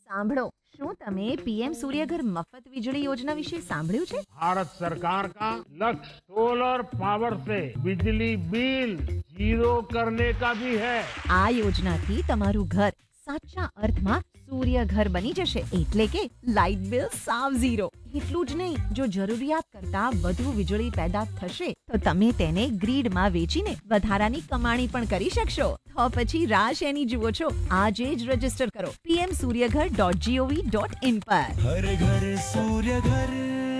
સાંભળો, શું તમે પીએમ સૂર્યઘર મફત વીજળી યોજના વિશે સાંભળ્યું છે? भारत सरकार का लक्ष्य सोलर पावर से बिजली बिल जीरो करने का भी है। આ યોજનાથી તમારું ઘર સાચા અર્થમાં સૂર્ય ઘર બની જશે, એટલે કે લાઇટ બિલ સાવ ઝીરો. એટલું જ નહીં, જો જરૂરિયાત કરતા વધુ વીજળી પેદા થશે તો તમે તેને ગ્રીડમાં વેચીને વધારાની કમાણી પણ કરી શકશો. તો પછી રાહ શેની જુઓ છો? આજે જ રજીસ્ટર કરો pmsuryaghar.gov.in પર. हर घर सूर्य घर।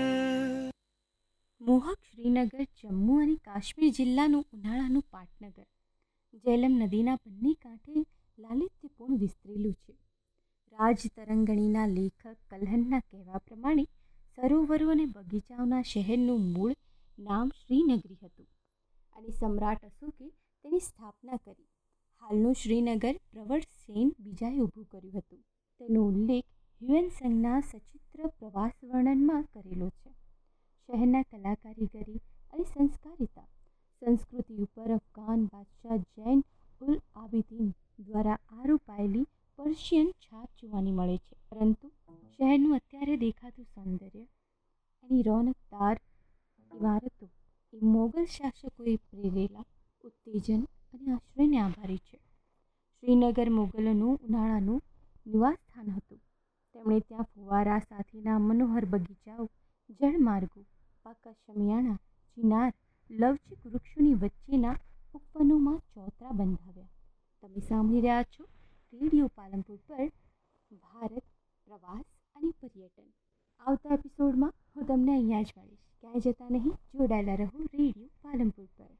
મોહક શ્રીનગર જમ્મુ અને કાશ્મીર જિલ્લાનું ઉનાળાનું પાટનગર ઝેલમ નદીના બંને કાંઠે લાલિત્યપૂર્ણ વિસ્તરેલું છે. રાજતરંગણીના લેખક કલ્હણના કહેવા પ્રમાણે સરોવરો અને બગીચાઓના શહેરનું મૂળ નામ શ્રીનગરી હતું અને સમ્રાટ અશોકે તેની સ્થાપના કરી. હાલનું શ્રીનગર પ્રવર સેન બીજાએ ઊભું કર્યું હતું. તેનો ઉલ્લેખ હ્યુએન સંઘના સચિત્ર પ્રવાસ વર્ણનમાં કરેલો છે. શહેરના કલા કારીગરી અને સંસ્કૃતિ ઉપર અફઘાન બાદશાહ જૈન ઉલ આબિદીન દ્વારા આરોપાયેલી પર્શિયન છાપ જોવાની મળે છે. પરંતુ શહેરનું અત્યારે દેખાતું સૌંદર્ય, એની રોનકદાર ઇમારતો એ મોગલ શાસકોએ પ્રેરેલા ઉત્તેજન અને આશ્રયને આભારી છે. શ્રીનગર મોગલોનું ઉનાળાનું નિવાસસ્થાન હતું. તેમણે ત્યાં ફુવારા સાથેના મનોહર બગીચાઓ, જળમાર્ગો, પાકા શમિયાણા, ચિનાર, લવચીક વૃક્ષોની વચ્ચેના ઉપવનોમાં ચોતરા બંધાવ્યા. તમે સાંભળી રહ્યા છો રેડિયો પાલનપુર પર ભારત પ્રવાસ અને પર્યટન. આવતા એપિસોડમાં હું તમને અહીંયા જ મળીશ. ક્યાંય જતા નહીં, જોડાયેલા રહો રેડિયો પાલનપુર પર.